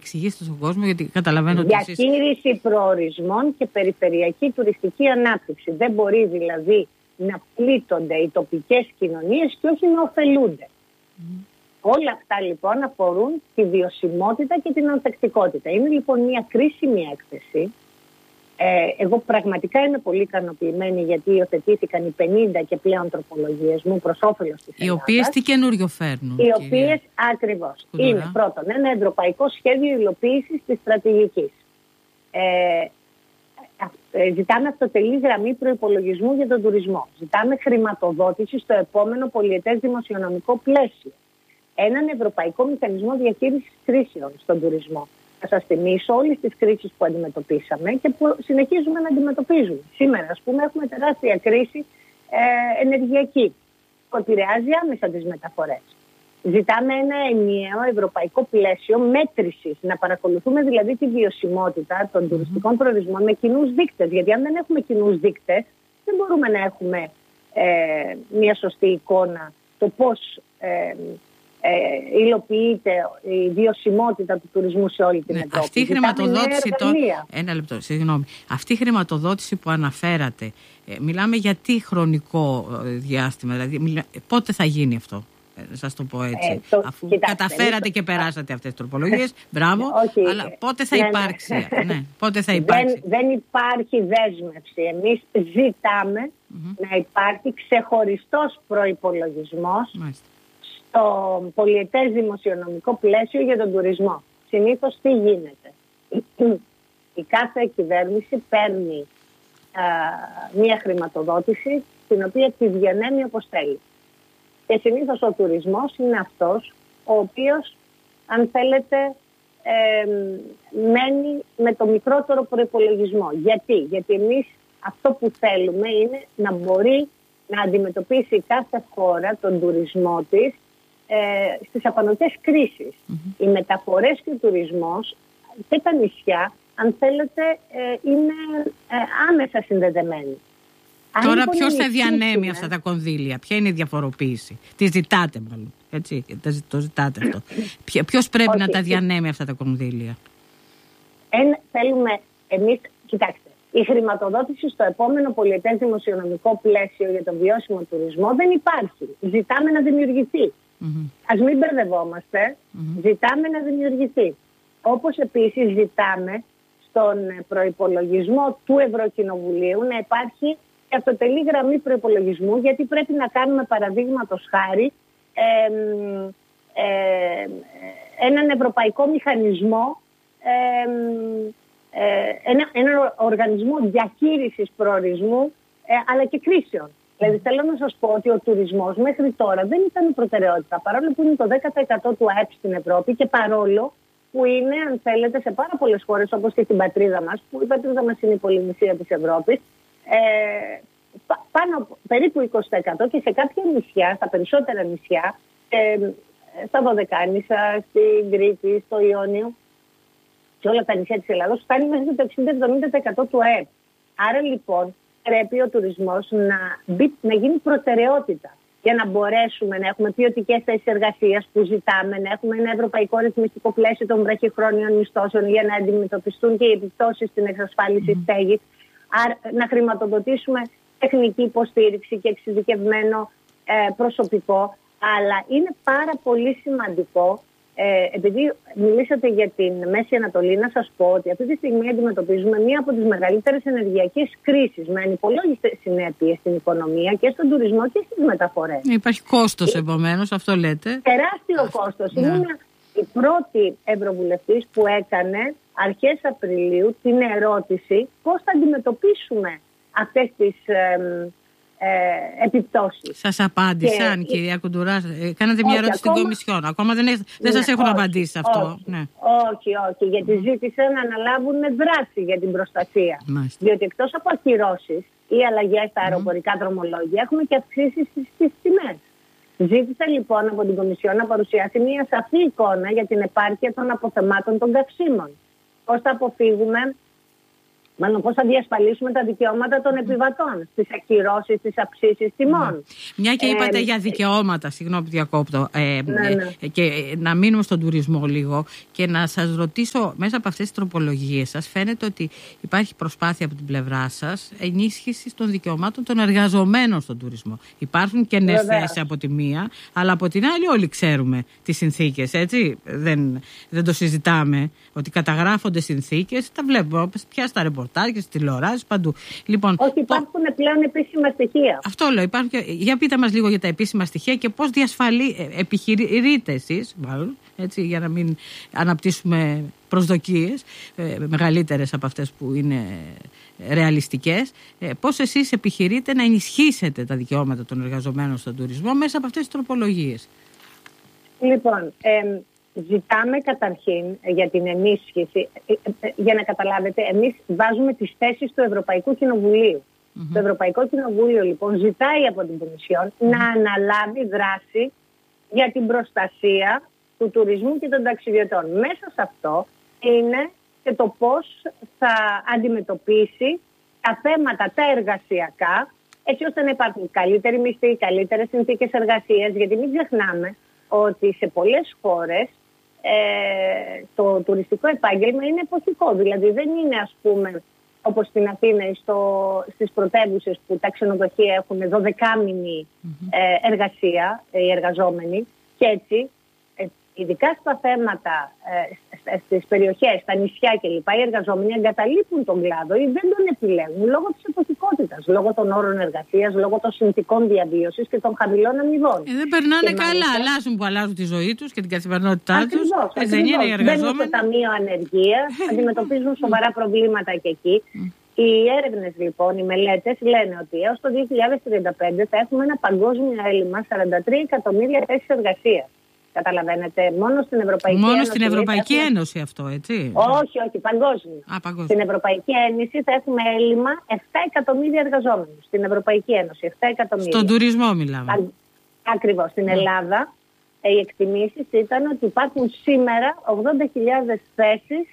εξηγήσετε στον κόσμο, γιατί καταλαβαίνω ότι διαχείριση προορισμών και περιφερειακή τουριστική ανάπτυξη. Δεν μπορεί δηλαδή να πλήττονται οι τοπικές κοινωνίες και όχι να ωφελούνται. Όλα αυτά λοιπόν αφορούν τη βιωσιμότητα και την ανθεκτικότητα. Είναι λοιπόν μια κρίσιμη έκθεση. Εγώ πραγματικά είμαι πολύ ικανοποιημένη, γιατί υιοθετήθηκαν οι 50 και πλέον τροπολογίες μου προς όφελος της Ελλάδας. Οι οποίες τι καινούριο φέρνουν? Οι οποίες ακριβώς είναι πρώτον ένα ευρωπαϊκό σχέδιο υλοποίησης της στρατηγικής. Ζητάμε αυτοτελή γραμμή προϋπολογισμού για τον τουρισμό. Ζητάμε χρηματοδότηση στο επόμενο πολιετές δημοσιονομικό πλαίσιο. Έναν ευρωπαϊκό μηχανισμό διαχείρισης κρίσεων στον τουρισμό. Θα σας θυμίσω όλες τις κρίσεις που αντιμετωπίσαμε και που συνεχίζουμε να αντιμετωπίζουμε. Σήμερα, ας πούμε, έχουμε τεράστια κρίση ενεργειακή που επηρεάζει άμεσα τις μεταφορές. Ζητάμε ένα ενιαίο ευρωπαϊκό πλαίσιο μέτρησης, να παρακολουθούμε δηλαδή τη βιωσιμότητα των τουριστικών προορισμών με κοινούς δείκτες. Γιατί αν δεν έχουμε κοινούς δείκτες, δεν μπορούμε να έχουμε μια σωστή εικόνα το πώς υλοποιείται η βιωσιμότητα του τουρισμού σε όλη την Ευρώπη. Αυτή η χρηματοδότηση ένα λεπτό, συγγνώμη. Αυτή η χρηματοδότηση που αναφέρατε, μιλάμε για τι χρονικό διάστημα, δηλαδή πότε θα γίνει αυτό? Σας το πω έτσι. Αφού καταφέρατε και περάσατε αυτές τις τροπολογίες, μπράβο, αλλά πότε θα υπάρξει? Πότε θα υπάρξει? Δεν υπάρχει δέσμευση. Εμείς ζητάμε να υπάρχει ξεχωριστός προϋπολογισμός στο πολιετές δημοσιονομικό πλαίσιο για τον τουρισμό. Συνήθως τι γίνεται? Η κάθε κυβέρνηση παίρνει μία χρηματοδότηση, την οποία τη διανέμει όπως θέλει. Και συνήθως ο τουρισμός είναι αυτός ο οποίος, αν θέλετε, μένει με το μικρότερο προϋπολογισμό. Γιατί εμείς αυτό που θέλουμε είναι να μπορεί να αντιμετωπίσει κάθε χώρα τον τουρισμό της στις απανωτές κρίσεις. Οι μεταφορές και ο τουρισμός και τα νησιά, αν θέλετε, είναι άμεσα συνδεδεμένοι. Τώρα ποιος θα διανέμει αυτά τα κονδύλια? Ποια είναι η διαφοροποίηση? Τι ζητάτε μάλλον? Έτσι, το ζητάτε αυτό. Ποιος πρέπει να τα διανέμει αυτά τα κονδύλια? Θέλουμε εμείς, κοιτάξτε, η χρηματοδότηση στο επόμενο πολιετές δημοσιονομικό πλαίσιο για τον βιώσιμο τουρισμό δεν υπάρχει. Ζητάμε να δημιουργηθεί. Ας μην μπερδευόμαστε. Ζητάμε να δημιουργηθεί. Όπως επίσης ζητάμε στον προϋπολογισμό του Ευρωκοινοβουλίου να υπάρχει αυτοτελή γραμμή προϋπολογισμού, γιατί πρέπει να κάνουμε, παραδείγματος χάρη, έναν ευρωπαϊκό μηχανισμό, έναν οργανισμό διαχείρισης προορισμού αλλά και κρίσεων. Δηλαδή θέλω να σας πω ότι ο τουρισμός μέχρι τώρα δεν ήταν η προτεραιότητα, παρόλο που είναι το 10% του ΑΕΠ στην Ευρώπη και παρόλο που είναι, αν θέλετε, σε πάρα πολλές χώρες όπως και στην πατρίδα μας, που η πατρίδα μας είναι η Πολυνησία της Ευρώπης, περίπου 20%, και σε κάποια νησιά, στα περισσότερα νησιά, στα Δωδεκάνησα, στην Κρήτη, στο Ιόνιο και όλα τα νησιά της Ελλάδος, φτάνει μέχρι το 60-70% του ΑΕΠ. Άρα λοιπόν πρέπει ο τουρισμός να γίνει προτεραιότητα για να μπορέσουμε να έχουμε ποιοτικές θέσεις εργασίας που ζητάμε, να έχουμε ένα ευρωπαϊκό ρυθμιστικό πλαίσιο των βραχυχρόνιων μισθώσεων για να αντιμετωπιστούν και οι επιπτώσεις στην εξασφάλιση στέγης, να χρηματοδοτήσουμε τεχνική υποστήριξη και εξειδικευμένο προσωπικό. Αλλά είναι πάρα πολύ σημαντικό, επειδή μιλήσατε για την Μέση Ανατολή, να σας πω ότι αυτή τη στιγμή αντιμετωπίζουμε μία από τις μεγαλύτερες ενεργειακές κρίσεις με ανυπολόγιστες συνέπειες στην οικονομία και στον τουρισμό και στις μεταφορές. Υπάρχει κόστος επομένως, αυτό λέτε. Τεράστιο κόστος. Ήμουν η πρώτη ευρωβουλευτής που έκανε αρχές Απριλίου την ερώτηση πώς θα αντιμετωπίσουμε αυτές τις επιπτώσεις. Σας απάντησαν, κυρία Κουντουρά? Κάνατε μια ερώτηση στην Κομισιόν. Ακόμα δεν σας έχουν απαντήσει σε αυτό. Όχι, γιατί ζήτησαν να αναλάβουν δράση για την προστασία. Διότι εκτός από ακυρώσεις ή αλλαγές στα αεροπορικά δρομολόγια, έχουμε και αυξήσεις στις τιμές. Ζήτησα λοιπόν από την Κομισιόν να παρουσιάσει μια σαφή εικόνα για την επάρκεια των αποθεμάτων των καυσίμων. Πώς θα αποφύγουμε Μάλλον πώς θα διασφαλίσουμε τα δικαιώματα των επιβατών στις ακυρώσεις, στις αυξήσεις τιμών. Μια και είπατε για δικαιώματα, συγγνώμη που διακόπτω, και να μείνουμε στον τουρισμό λίγο και να σας ρωτήσω, μέσα από αυτές τις τροπολογίες σας φαίνεται ότι υπάρχει προσπάθεια από την πλευρά σας ενίσχυσης των δικαιωμάτων των εργαζομένων στον τουρισμό. Υπάρχουν κενές θέσεις από τη μία, αλλά από την άλλη όλοι ξέρουμε τις συνθήκες, έτσι. Δεν το συζητάμε ότι καταγράφονται συνθήκες, τα βλέπουμε πια στα ρεπορτάζ, στις τηλεοράσεις, παντού. Λοιπόν, όχι, υπάρχουν πλέον επίσημα στοιχεία. Αυτό λέω. Για πείτε μας λίγο για τα επίσημα στοιχεία και πώς επιχειρείτε εσείς, μάλλον, έτσι, για να μην αναπτύσσουμε προσδοκίες μεγαλύτερες από αυτές που είναι ρεαλιστικές. Πώς εσείς επιχειρείτε να ενισχύσετε τα δικαιώματα των εργαζομένων στον τουρισμό μέσα από αυτές τις τροπολογίες? Λοιπόν, ζητάμε καταρχήν για την ενίσχυση, για να καταλάβετε, εμείς βάζουμε τις θέσεις του Ευρωπαϊκού Κοινοβουλίου. Το Ευρωπαϊκό Κοινοβούλιο λοιπόν ζητάει από την Κομισιόν να αναλάβει δράση για την προστασία του τουρισμού και των ταξιδιωτών. Μέσα σε αυτό είναι και το πώς θα αντιμετωπίσει τα θέματα τα εργασιακά, έτσι ώστε να υπάρχουν καλύτεροι μισθοί, καλύτερες συνθήκες εργασίας, γιατί μην ξεχνάμε ότι σε πολλές χώρες το τουριστικό επάγγελμα είναι εποχικό. Δηλαδή δεν είναι, ας πούμε, όπως στην Αθήνα ή στις πρωτεύουσες που τα ξενοδοχεία έχουν 12μηνη εργασία οι εργαζόμενοι, και έτσι ειδικά στα θέματα στις περιοχές, στα νησιά κλπ. Οι εργαζόμενοι εγκαταλείπουν τον κλάδο ή δεν τον επιλέγουν λόγω της εποχικότητας, λόγω των όρων εργασίας, λόγω των συνθηκών διαβίωσης και των χαμηλών αμοιβών. Δεν περνάνε και καλά, αλλάζουν τη ζωή τους και την καθημερινότητά τους. Δεν είναι οι εργαζόμενοι. Μπαίνουν στο ταμείο ανεργίας, αντιμετωπίζουν σοβαρά προβλήματα και εκεί. Οι έρευνες λοιπόν, οι μελέτες λένε ότι έως το 2035 θα έχουμε ένα παγκόσμιο έλλειμμα 43 εκατομμύρια θέσεις εργασίας. Καταλαβαίνετε, μόνο στην Ευρωπαϊκή Ένωση. Μόνο στην Ευρωπαϊκή Ένωση αυτό, έτσι. Όχι, παγκόσμιο. Στην Ευρωπαϊκή Ένωση θα έχουμε έλλειμμα 7 εκατομμύρια εργαζόμενους. Στην Ευρωπαϊκή Ένωση, 7 εκατομμύρια. Στον τουρισμό μιλάμε. Ακριβώς. Στην Ελλάδα, οι εκτιμήσεις ήταν ότι υπάρχουν σήμερα 80.000 θέσεις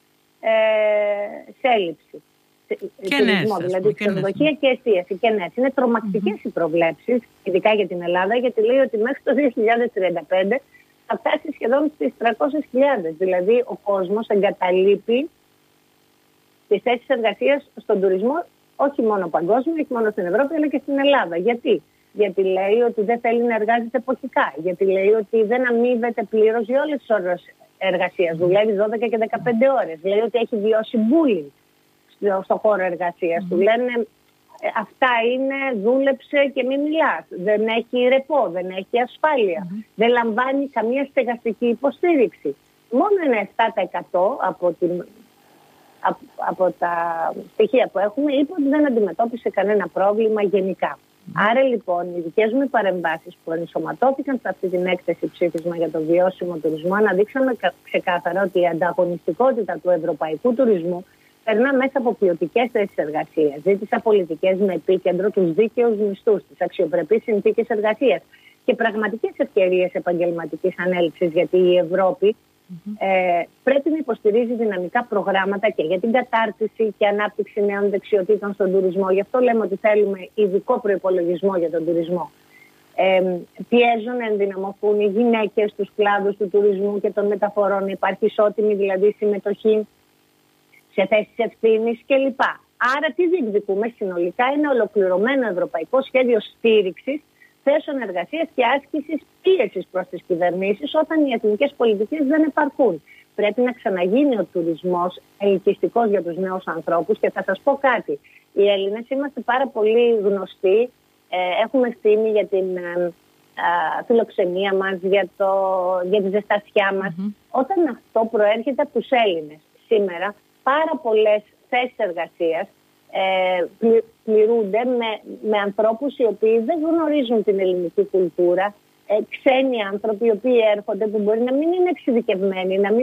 σε έλλειψη. Τουρισμό, δηλαδή ξενοδοχεία και εστίαση. Και ναι, είναι τρομακτικές οι προβλέψεις, ειδικά για την Ελλάδα, γιατί λέει ότι μέχρι το 2035 θα φτάσει σχεδόν στις 300.000. Δηλαδή ο κόσμος εγκαταλείπει τις θέσεις εργασίας στον τουρισμό, όχι μόνο παγκόσμιο, όχι μόνο στην Ευρώπη, αλλά και στην Ελλάδα. Γιατί λέει ότι δεν θέλει να εργάζεται εποχικά. Γιατί λέει ότι δεν αμείβεται πλήρως για όλες τις ώρες εργασίας. Δουλεύει 12 και 15 ώρες. Λέει ότι έχει βιώσει bullying στο χώρο εργασίας του. Λένε αυτά είναι, δούλεψε και μην μιλάς. Δεν έχει ρεπό, δεν έχει ασφάλεια. Δεν λαμβάνει καμία στεγαστική υποστήριξη. Μόνο ένα 7% από τα στοιχεία που έχουμε είπε ότι δεν αντιμετώπισε κανένα πρόβλημα γενικά. Άρα λοιπόν οι δικές μου παρεμβάσεις που ενσωματώθηκαν σε αυτή την έκθεση ψήφισμα για το βιώσιμο τουρισμό αναδείξαμε ξεκάθαρα ότι η ανταγωνιστικότητα του ευρωπαϊκού τουρισμού περνά μέσα από ποιοτικές θέσεις εργασίας. Ζήτησα πολιτικές με επίκεντρο τους δίκαιους μισθούς, τις αξιοπρεπείς συνθήκες εργασίας και πραγματικές ευκαιρίες επαγγελματικής ανέλυξης, γιατί η Ευρώπη πρέπει να υποστηρίζει δυναμικά προγράμματα και για την κατάρτιση και ανάπτυξη νέων δεξιοτήτων στον τουρισμό. Γι' αυτό λέμε ότι θέλουμε ειδικό προϋπολογισμό για τον τουρισμό. Πιέζουν να ενδυναμωθούν οι γυναίκες στους κλάδους του τουρισμού και των μεταφορών. Υπάρχει ισότιμη δηλαδή συμμετοχή σε θέσεις ευθύνης κλπ. Άρα τι διεκδικούμε συνολικά? Είναι ολοκληρωμένο ευρωπαϊκό σχέδιο στήριξης θέσεων εργασίας και άσκησης πίεσης προς τις κυβερνήσεις όταν οι εθνικές πολιτικές δεν επαρκούν. Πρέπει να ξαναγίνει ο τουρισμός ελκυστικός για τους νέους ανθρώπους και θα σας πω κάτι. Οι Έλληνες είμαστε πάρα πολύ γνωστοί, έχουμε φήμη για την φιλοξενία μας, για τη ζεστασιά μας. Όταν αυτό προέρχεται από τους Έλληνες σήμερα, πάρα πολλές θέσεις εργασίας πληρούνται με ανθρώπους οι οποίοι δεν γνωρίζουν την ελληνική κουλτούρα, ξένοι άνθρωποι οι οποίοι έρχονται που μπορεί να μην είναι εξειδικευμένοι, να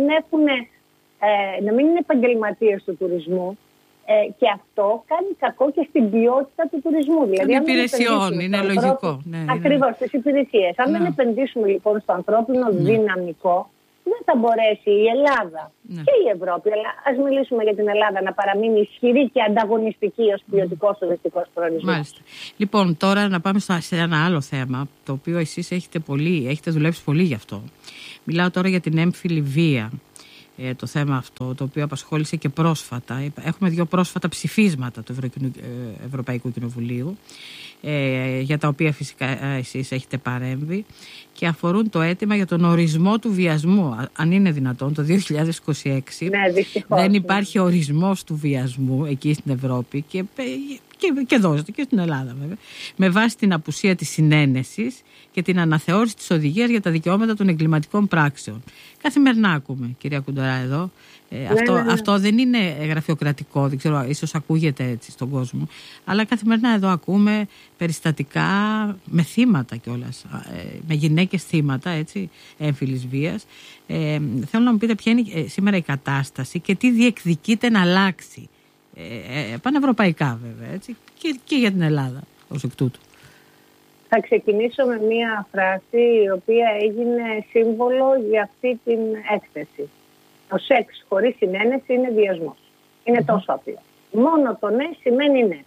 μην είναι επαγγελματίες του τουρισμού, και αυτό κάνει κακό και στην ποιότητα του τουρισμού. Δηλαδή, υπηρεσιών, είναι λογικό. Ακριβώς, στις υπηρεσίες. Αν δεν επενδύσουμε λοιπόν στο ανθρώπινο δυναμικό, δεν θα μπορέσει η Ελλάδα και η Ευρώπη, αλλά ας μιλήσουμε για την Ελλάδα, να παραμείνει ισχυρή και ανταγωνιστική ως ποιοτικός τουριστικός προορισμός. Μάλιστα. Λοιπόν, τώρα να πάμε σε ένα άλλο θέμα, το οποίο εσείς έχετε δουλέψει πολύ γι' αυτό. Μιλάω τώρα για την έμφυλη βία. Το θέμα αυτό, το οποίο απασχόλησε και πρόσφατα. Έχουμε 2 πρόσφατα ψηφίσματα του Ευρωπαϊκού Κοινοβουλίου, για τα οποία φυσικά εσείς έχετε παρέμβει, και αφορούν το αίτημα για τον ορισμό του βιασμού. Αν είναι δυνατόν, το 2026 δεν υπάρχει ορισμός του βιασμού εκεί στην Ευρώπη και εδώ και στην Ελλάδα, βέβαια, με βάση την απουσία της συνένεσης και την αναθεώρηση της οδηγίας για τα δικαιώματα των εγκληματικών πράξεων. Καθημερινά ακούμε, κυρία Κουντορά, εδώ. Αυτό δεν είναι γραφειοκρατικό, δεν ξέρω, ίσως ακούγεται έτσι στον κόσμο, αλλά καθημερινά εδώ ακούμε περιστατικά με θύματα κιόλας, με γυναίκες θύματα, έτσι, έμφυλης βίας. Θέλω να μου πείτε ποια είναι σήμερα η κατάσταση και τι διεκδικείται να αλλάξει, πανευρωπαϊκά βέβαια, έτσι, και για την Ελλάδα ως εκ τούτου. Θα ξεκινήσω με μία φράση η οποία έγινε σύμβολο για αυτή την έκθεση. Το σεξ χωρίς συνένεση είναι βιασμός. Είναι τόσο απλό. Μόνο το ναι σημαίνει ναι.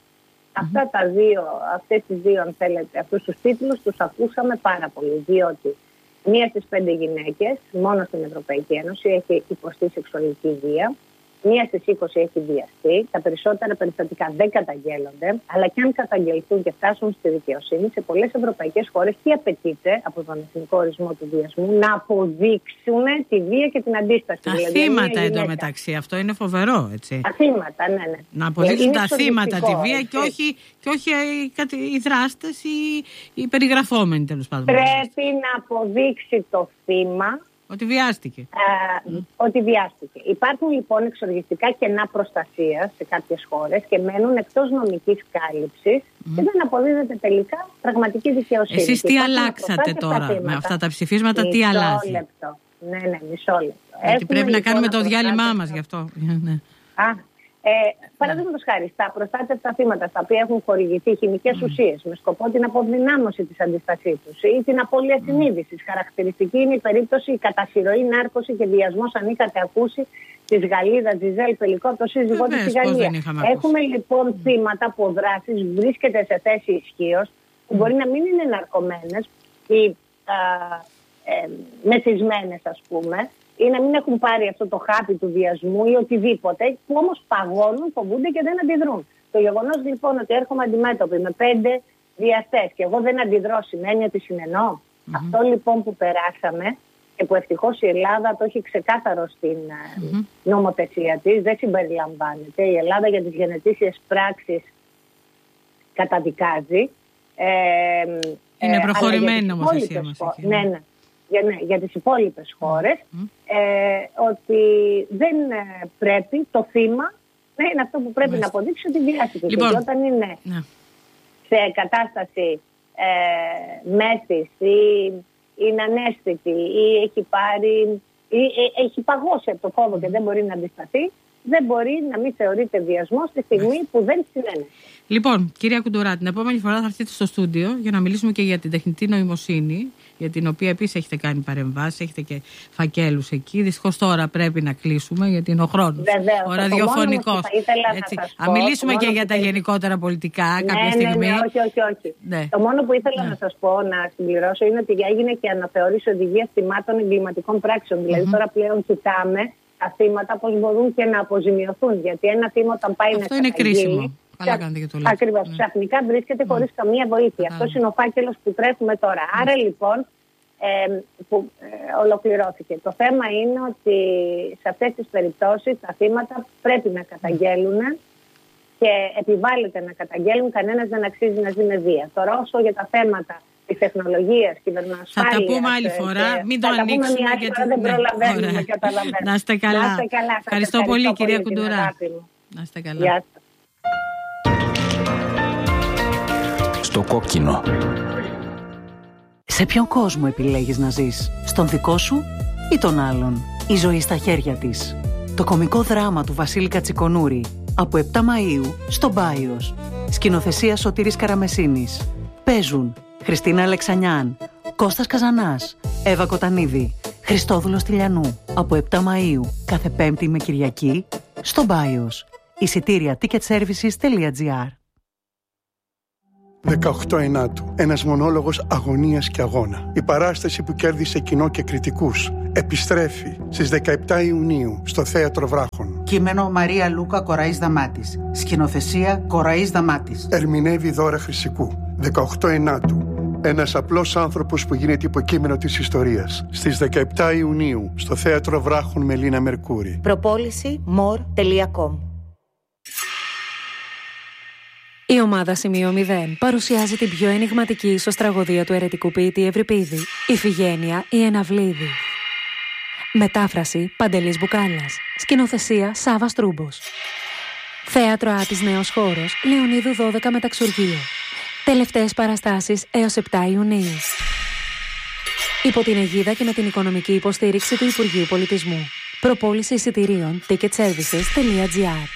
Αυτές τις δύο, αν θέλετε, αυτούς τους τίτλους τους ακούσαμε πάρα πολύ, διότι 1 στις 5 γυναίκες μόνο στην Ευρωπαϊκή Ένωση έχει υποστεί σεξουαλική βία. 1 στις 20 έχει βιαστεί. Τα περισσότερα περιστατικά δεν καταγγέλλονται, αλλά και αν καταγγελθούν και φτάσουν στη δικαιοσύνη, σε πολλές ευρωπαϊκές χώρες τι απαιτείται από τον εθνικό ορισμό του βιασμού? Να αποδείξουν τη βία και την αντίσταση. Τα θύματα εντωμεταξύ, αυτό είναι φοβερό, έτσι. Τα θύματα, ναι. Να αποδείξουν τα θύματα τη βία και όχι οι δράστες ή οι περιγραφόμενοι, τέλος πάντων. Πρέπει να αποδείξει το θύμα ότι βιάστηκε. Ότι βιάστηκε. Υπάρχουν λοιπόν εξοργιστικά κενά προστασίας σε κάποιες χώρες και μένουν εκτός νομικής κάλυψης και δεν αποδίδεται τελικά πραγματική δικαιοσύνη. Εσείς τι αλλάξατε τώρα με αυτά τα ψηφίσματα, τι αλλάζει? Ναι, μισό λεπτό. Γιατί πρέπει να κάνουμε το διάλειμμά μας γι' αυτό. Παραδείγματος χάρη, στα προστάτευτα θύματα στα οποία έχουν χορηγηθεί χημικές ουσίες με σκοπό την αποδυνάμωση της αντιστασής τους ή την απώλεια συνείδησης. Χαρακτηριστική είναι η περίπτωση η κατασυρωή, νάρκωση και βιασμός, αν είχατε ακούσει, της Γαλλίδας Τζιζέλ Πελικό, το σύζυγό της στη Γαλλία. Έχουμε λοιπόν θύματα που ο δράσης βρίσκεται σε θέση ισχύως, που μπορεί να μην είναι ναρκωμένες ή μεθυσμένες, ας πούμε, ή να μην έχουν πάρει αυτό το χάπι του βιασμού ή οτιδήποτε, που όμως παγώνουν, φοβούνται και δεν αντιδρούν. Το γεγονός λοιπόν ότι έρχομαι αντιμέτωπη με 5 βιαστές και εγώ δεν αντιδρώ σημαίνει ότι συνενώ. Αυτό λοιπόν που περάσαμε και που ευτυχώς η Ελλάδα το έχει ξεκάθαρο στην νομοθεσία της, δεν συμπεριλαμβάνεται. Η Ελλάδα για τις γενετήσιες πράξεις καταδικάζει. Είναι προχωρημένη νομοθεσία μας. Ναι. Για τις υπόλοιπες χώρες, ότι δεν πρέπει το θύμα να είναι αυτό που πρέπει να αποδείξει ότι βιάστηκε. Λοιπόν, και όταν είναι σε κατάσταση μέθης ή είναι ανέστητη ή έχει παγώσει από το φόβο και δεν μπορεί να αντισταθεί, δεν μπορεί να μην θεωρείται βιασμό στη στιγμή που δεν συνένεσε. Λοιπόν, κυρία Κουντορά, την επόμενη φορά θα έρθετε στο στούντιο για να μιλήσουμε και για την τεχνητή νοημοσύνη, για την οποία επίσης έχετε κάνει παρεμβάσεις, έχετε και φακέλους εκεί. Δυστυχώς τώρα πρέπει να κλείσουμε γιατί είναι ο χρόνος. Βεβαίως. Ο ραδιοφωνικός. Αν μιλήσουμε και για τα γενικότερα πολιτικά κάποια στιγμή. Όχι. Ναι. Το μόνο που ήθελα να σας πω, να συμπληρώσω, είναι ότι έγινε και αναθεώρηση οδηγίας θυμάτων εγκληματικών πράξεων. Δηλαδή τώρα πλέον κοιτάμε τα θύματα πώς μπορούν και να αποζημιωθούν. Γιατί ένα θύμα όταν πάει αυτό είναι κρίσιμο. Ακριβώς. Ξαφνικά βρίσκεται χωρίς καμία βοήθεια. Αυτός είναι ο φάκελος που τρέχουμε τώρα. Άρα λοιπόν που ολοκληρώθηκε. Το θέμα είναι ότι σε αυτές τις περιπτώσεις τα θύματα πρέπει να καταγγέλουν και επιβάλλεται να καταγγέλουν. Κανένας δεν αξίζει να ζει με βία. Τώρα όσο για τα θέματα της τεχνολογίας, κυβερνοασφάλειας. Θα τα πούμε άλλη φορά, μην το ανοίξουμε γιατί δεν προλαβαίνουμε. Να είστε καλά. Ευχαριστώ πολύ κυρία Κουντορά. Να είστε καλά. Στο κόκκινο. Σε ποιον κόσμο επιλέγεις να ζεις? Στον δικό σου ή τον άλλον? Η ζωή στα χέρια της. Το κωμικό δράμα του Βασίλη Κατσικονούρη. Από 7 Μαΐου στο Μπάιος. Σκηνοθεσία Σωτήρης Καραμεσίνης. Παίζουν Χριστίνα Αλεξανιάν, Κώστας Καζανάς, Εύα Κοτανίδη, Χριστόδουλος Τηλιανού, από 7 Μαΐου, κάθε Πέμπτη με Κυριακή, στο Μπάιος. Εισιτήρια ticketservices.gr. 18 Ενάτου. Ένας μονόλογος αγωνίας και αγώνα. Η παράσταση που κέρδισε κοινό και κριτικούς επιστρέφει στις 17 Ιουνίου στο Θέατρο Βράχων. Κείμενο Μαρία Λούκα Κοραής Δαμάτης. Σκηνοθεσία Κοραής Δαμάτης. Ερμηνεύει Δώρα Χρυσικού. 18 Ενάτου. Ένας απλός άνθρωπος που γίνεται υποκείμενο της ιστορίας. Στις 17 Ιουνίου στο Θέατρο Βράχων με Λίνα Μερκούρη. Προπόληση more.com. Η ομάδα Σημείο 0 παρουσιάζει την πιο ενιγματική ισοστραγωδία του αιρετικού ποιητή Ευρυπίδη, Ιφηγένεια η Εναυλίδη. Μετάφραση Παντελής Μπουκάλας. Σκηνοθεσία Σάβας Τρούμπος. Θέατρο Άτης Νέος Χώρος, Λεωνίδου 12 Μεταξουργείο. Τελευταίες παραστάσεις έως 7 Ιουνίου. Υπό την αιγίδα και με την οικονομική υποστήριξη του Υπουργείου Πολιτισμού. Προπόληση εισιτηρίων ticketservices.gr.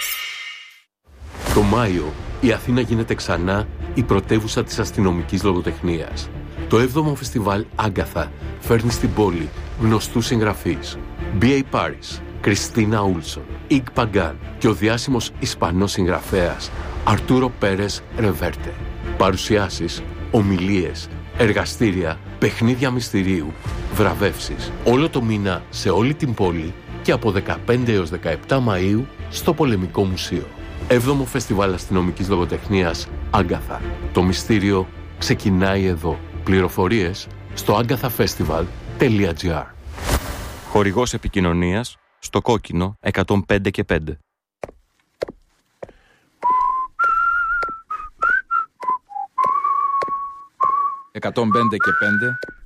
Το Μάιο, η Αθήνα γίνεται ξανά η πρωτεύουσα της αστυνομικής λογοτεχνίας. Το 7ο φεστιβάλ Άγκαθα φέρνει στην πόλη γνωστούς συγγραφείς. B.A. Paris, Κριστίνα Ούλσον, Ιγ Παγκάν και ο διάσημος Ισπανός συγγραφέας Αρτούρο Πέρες Ρεβέρτε. Παρουσιάσεις, ομιλίες, εργαστήρια, παιχνίδια μυστηρίου, βραβεύσεις. Όλο το μήνα σε όλη την πόλη και από 15 έως 17 Μαΐου στο Πολεμικό Μουσείο. 7ο Φεστιβάλ Αστυνομικής Λογοτεχνίας Άγκαθα. Το μυστήριο ξεκινάει εδώ. Πληροφορίες στο agathafestival.gr. Χορηγός επικοινωνίας στο κόκκινο 105 και 5. «105 και 5